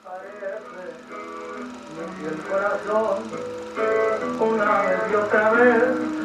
Y el corazón, una vez y otra vez,